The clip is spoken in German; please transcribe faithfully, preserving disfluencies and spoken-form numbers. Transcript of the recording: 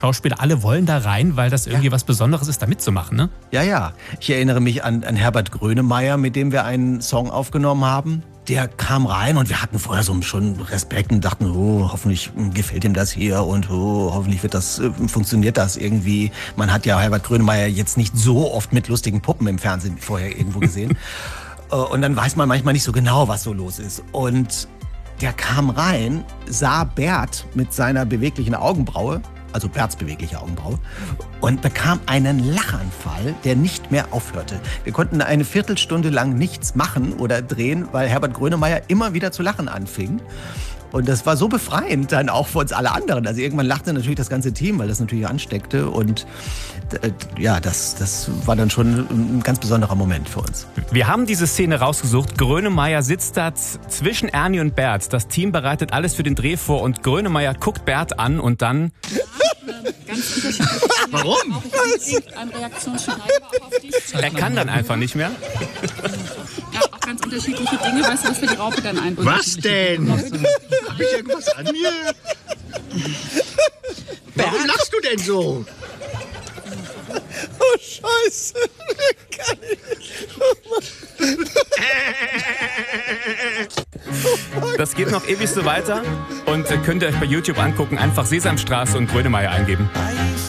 Schauspieler, alle wollen da rein, weil das irgendwie ja. was Besonderes ist, da mitzumachen, ne? Ja, ja. Ich erinnere mich an, an Herbert Grönemeyer, mit dem wir einen Song aufgenommen haben. Der kam rein und wir hatten vorher so schon Respekt und dachten, oh, hoffentlich gefällt ihm das hier und oh, hoffentlich wird das, funktioniert das irgendwie. Man hat ja Herbert Grönemeyer jetzt nicht so oft mit lustigen Puppen im Fernsehen vorher irgendwo gesehen. Und dann weiß man manchmal nicht so genau, was so los ist. Und der kam rein, sah Bert mit seiner beweglichen Augenbraue, also Berts bewegliche Augenbraue, und bekam einen Lachanfall, der nicht mehr aufhörte. Wir konnten eine Viertelstunde lang nichts machen oder drehen, weil Herbert Grönemeyer immer wieder zu lachen anfing. Und das war so befreiend dann auch für uns alle anderen. Also irgendwann lachte natürlich das ganze Team, weil das natürlich ansteckte. Und äh, ja, das, das war dann schon ein ganz besonderer Moment für uns. Wir haben diese Szene rausgesucht. Grönemeyer sitzt da zwischen Ernie und Bert. Das Team bereitet alles für den Dreh vor und Grönemeyer guckt Bert an und dann... Ganz unterschiedlich. Warum? Er kann dann einfach nicht mehr. Ja, auch ganz unterschiedliche Dinge. Weißt du, was für die Raupe dann ein? Was denn? Hab ich irgendwas an mir? Warum lachst du denn so? Oh, Scheiße. Kann ich nicht. Das geht noch ewig so weiter und könnt ihr euch bei YouTube angucken. Einfach Sesamstraße und Grönemeyer eingeben.